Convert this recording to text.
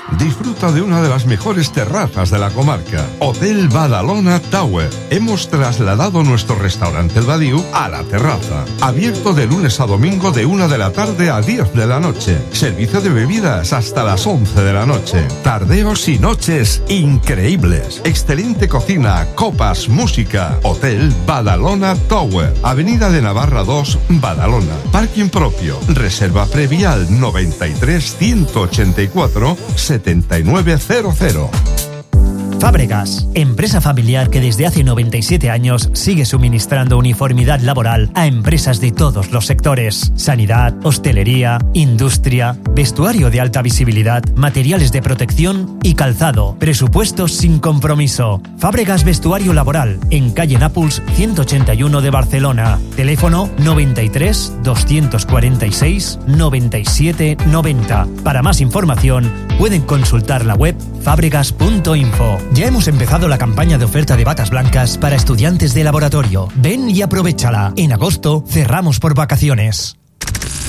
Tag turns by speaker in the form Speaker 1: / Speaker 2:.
Speaker 1: Disfruta de una de las mejores terrazas de la comarca. Hotel Badalona Tower. Hemos trasladado nuestro restaurante El Badiou a la terraza. Abierto de lunes a domingo de 1 de la tarde a 10 de la noche. Servicio de bebidas hasta las 11 de la noche. Tardeos y noches increíbles. Excelente cocina, copas, música. Hotel Badalona Tower. Avenida de Navarra 2, Badalona. Parking propio. Reserva previa al 93 184 7900.
Speaker 2: Fábregas, empresa familiar que desde hace 97 años sigue suministrando uniformidad laboral a empresas de todos los sectores: sanidad, hostelería, industria, vestuario de alta visibilidad, materiales de protección y calzado. Presupuestos sin compromiso. Fábregas Vestuario Laboral, en calle Nàpols 181 de Barcelona. Teléfono 93 246 97 90. Para más información pueden consultar la web fabregas.info. Ya hemos empezado la campaña de oferta de batas blancas para estudiantes de laboratorio. Ven y aprovéchala. En agosto cerramos por vacaciones.